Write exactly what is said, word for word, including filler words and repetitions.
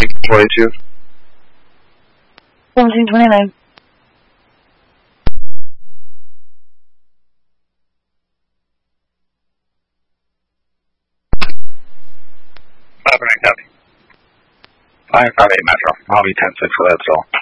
twenty-two. seventeen twenty-nine. five nine County. five five eight Metro. I'll be ten six for that, so.